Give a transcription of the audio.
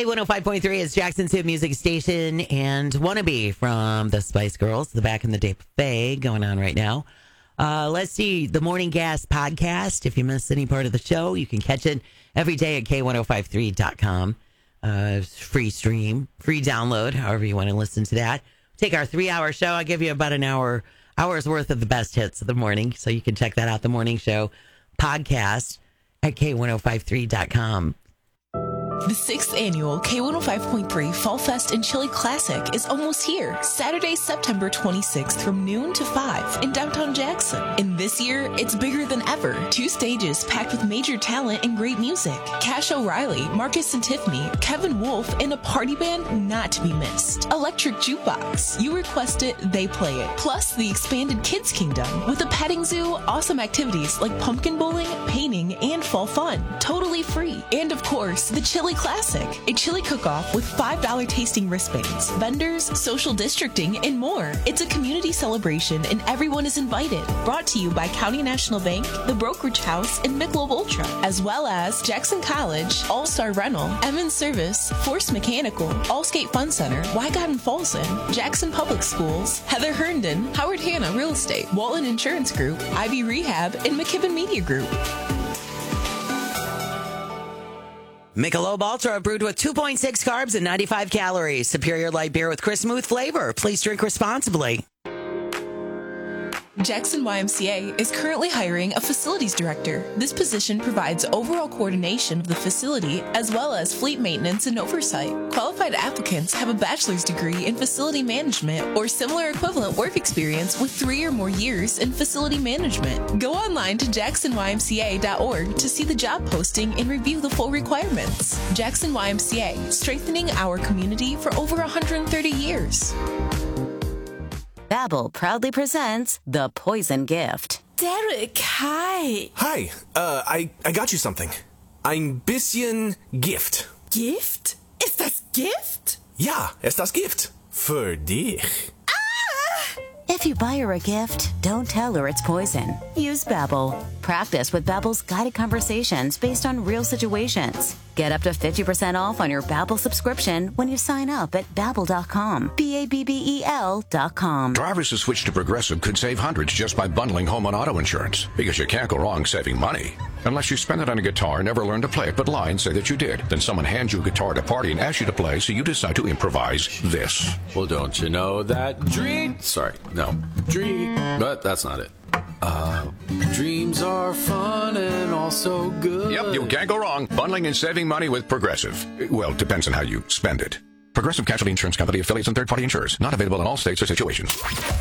K105.3 is Jackson's hit music station, and Wannabe from the Spice Girls, the Back in the Day buffet going on right now. Let's see, the Morning Gas podcast. If you missed any part of the show, you can catch it every day at K1053.com. Free stream, free download, however you want to listen to that. Take our 3-hour show. I'll give you about an hour's worth of the best hits of the morning, so you can check that out, the morning show podcast at K1053.com. The 6th annual K105.3 Fall Fest and Chili Classic is almost here. Saturday, September 26th from noon to 5 in downtown Jackson. And this year, it's bigger than ever. 2 stages packed with major talent and great music. Cash O'Reilly, Marcus and Tiffany, Kevin Wolf, and a party band not to be missed. Electric Jukebox. You request it, they play it. Plus, the expanded Kids Kingdom with a petting zoo, awesome activities like pumpkin bowling, painting, and fall fun. Totally free. And of course, the Chili Classic, a chili cook-off with $5 tasting wristbands, vendors, social districting, and more. It's a community celebration and everyone is invited. Brought to you by County National Bank, the Brokerage House, and Michelob Ultra, as well as Jackson College, All-Star Rental, Emmons Service, Force Mechanical, Allscape Fun Center, Wygotten Folsom, Jackson Public Schools, Heather Herndon, Howard Hanna Real Estate, Walton Insurance Group, Ivy Rehab, and McKibben Media Group. Michelob Ultra, brewed with 2.6 carbs and 95 calories. Superior light beer with crisp, smooth flavor. Please drink responsibly. Jackson YMCA is currently hiring a facilities director. This position provides overall coordination of the facility as well as fleet maintenance and oversight. Qualified applicants have a bachelor's degree in facility management or similar equivalent work experience with 3 or more years in facility management. Go online to jacksonymca.org to see the job posting and review the full requirements. Jackson YMCA, strengthening our community for over 130 years. Babbel proudly presents The Poison Gift. Derek, hi. Hi, I got you something. Ein bisschen Gift. Gift? Ist das Gift? Ja, ist das Gift. Für dich. If you buy her a gift, don't tell her it's poison. Use Babbel. Practice with Babbel's guided conversations based on real situations. Get up to 50% off on your Babbel subscription when you sign up at Babbel.com. Babbel.com. Drivers who switch to Progressive could save hundreds just by bundling home and auto insurance, because you can't go wrong saving money. Unless you spend it on a guitar and never learn to play it but lie and say that you did. Then someone hands you a guitar at a party and asks you to play, so you decide to improvise this. Well, don't you know that but that's not it. Dreams are fun and also good. Yep, you can't go wrong bundling and saving money with Progressive. Well, depends on how you spend it. Progressive Casualty Insurance Company, affiliates, and third-party insurers. Not available in all states or situations.